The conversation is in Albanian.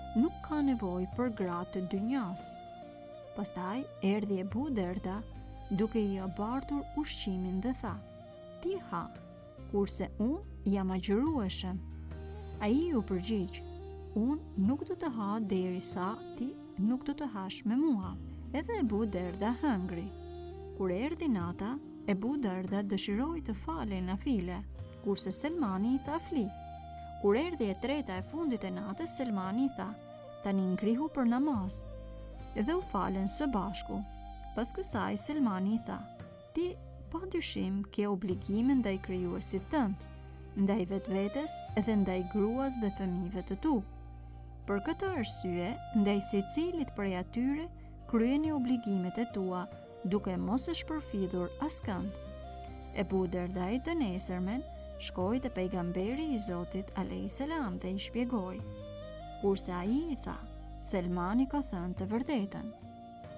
nuk ka nevojë për gratë të dynjas. Pastaj erdhi Ebu Derda, duke i abartur ushqimin dhe tha: "Ti ha, kurse unë jam agjërueshëm." Ai u përgjigj: "Unë nuk do të ha derisa ti nuk do të hash me mua." Edhe Ebu Derda hëngri. Kur erdhi nata, Ebu Derda dëshiroi të falej nafile, kurse Selmani i tha fli. Kur erdhi e treta e fundit e natës, Selmani i tha: "Tani ngrihu për namaz." Dhe u falen së bashku. Pas kësaj Selmani i tha: "Ti pa dyshim ke obligime ndaj krijuesit tënd, ndaj vetvetes dhe ndaj gruas dhe fëmijëve të tu. Për këtë arsye, ndaj secilit prej atyre kryeni obligimet e tua, duke mos e shpërfidhur askënd." Ebu Derdai të nesërmen shkoi te pejgamberi i Zotit a.s. dhe i shpjegoi. Kurse ai i tha: "Selmani ka thënë të vërtetën."